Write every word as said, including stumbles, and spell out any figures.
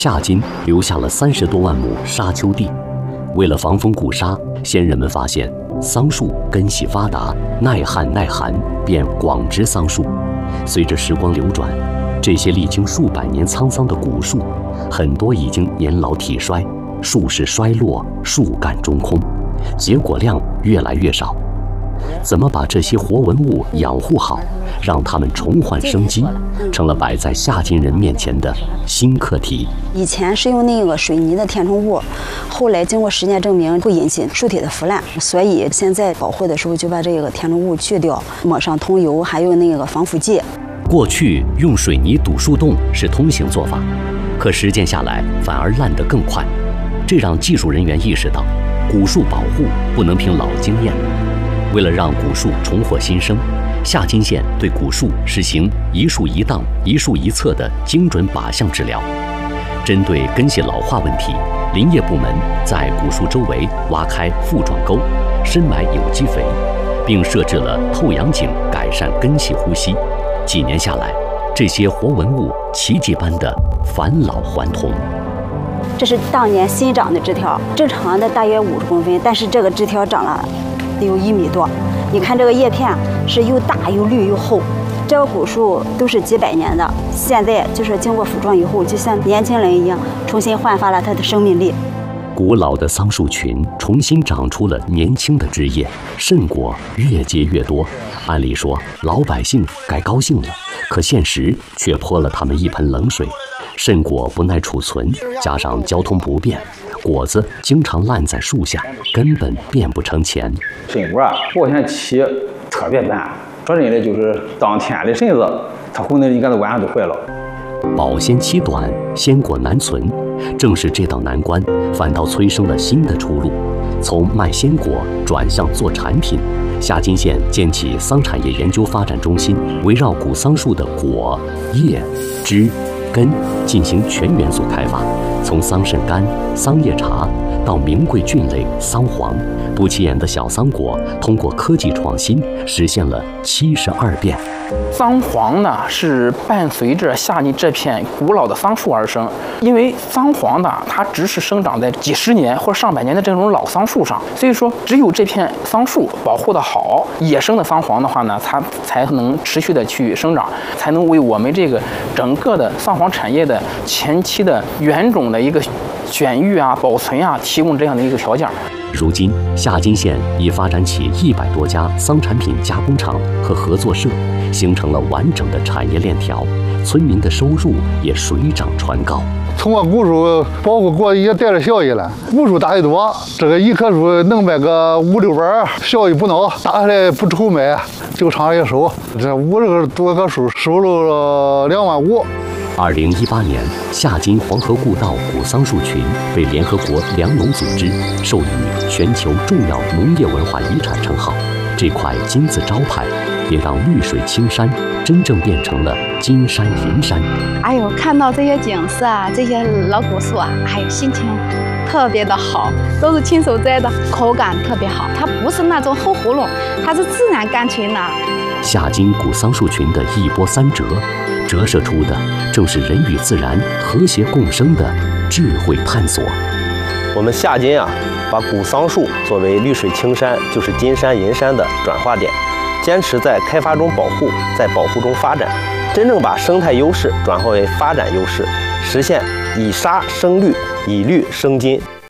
夏金留下了三十多万亩沙丘地。为了防风固沙，先人们发现桑树根系发达，耐旱耐寒，便广植桑树。随着时光流转，这些历经数百年沧桑的古树，很多已经年老体衰，树势衰落，树干中空，结果量越来越少。怎么把这些活文物养护好，让它们重焕生机，成了摆在夏金人面前的新课题。 以前是用那个水泥的填充物，后来经过实践证明会引起树体的腐烂，所以现在保护的时候就把这个填充物去掉，抹上桐油，还有那个防腐剂。 过去用水泥堵树洞是通行做法，可实践下来反而烂得更快，这让技术人员意识到，古树保护不能凭老经验。为了让古树重获新生，夏金县对古树实行一树一档、一树一侧的精准靶向治疗。针对根系老化问题，林业部门在古树周围挖开复状沟，深埋有机肥，并设置了透氧井，改善根系呼吸。几年下来，这些活文物奇迹般的返老还童。 这是当年新长的枝条，正常的大约五十公分，但是这个枝条长了得有一米多。你看这个叶片是又大又绿又厚，这个古树都是几百年的，现在就是经过腐状以后，就像年轻人一样，重新焕发了它的生命力。 古老的桑树群重新长出了年轻的枝叶，葚果越结越多。按理说老百姓该高兴了，可现实却泼了他们一盆冷水。葚果不耐储存，加上交通不便，果子经常烂在树下，根本变不成钱。 葚果啊，保鲜期特别短，说真的就是当天的葚子，它可能一个子晚上都坏了。 保鲜期短，鲜果难存，正是这道难关，反倒催生了新的出路。从卖鲜果转向做产品，夏金县建起桑产业研究发展中心，围绕古桑树的果、叶、枝、根进行全元素开发，从桑葚干、桑叶茶到名贵菌类桑黄，不起眼的小桑果通过科技创新实现了七十二变。 桑黄呢是伴随着夏金这片古老的桑树而生，因为桑黄呢它只是生长在几十年或者上百年的这种老桑树上，所以说只有这片桑树保护得好，野生的桑黄的话呢，它才能持续的去生长，才能为我们这个整个的桑黄产业的前期的原种的一个选育啊、保存啊，提供这样的一个条件。 如今，夏金县已发展起一百多家桑产品加工厂和合作社，形成了完整的产业链条，村民的收入也水涨船高。 通过古树保护国也带着效益了。古树大得多，这个一棵树能卖个五六百，效益不孬，打下来不愁卖，就厂也收。这五十多棵树收入了两万五。 二零一八年，夏金黄河故道古桑树群被联合国粮农组织授予全球重要农业文化遗产称号，这块金字招牌也让绿水青山真正变成了金山银山。 哎呦，看到这些景色啊，这些老古树啊，哎呦，心情特别的好，都是亲手摘的，口感特别好，它不是那种齁葫芦，它是自然干群的。 夏金古桑树群的一波三折，折射出的正是人与自然和谐共生的智慧探索。 我们夏金啊，把古桑树作为绿水青山就是金山银山的转化点，坚持在开发中保护，在保护中发展，真正把生态优势转化为发展优势，实现以沙生绿，以绿生金。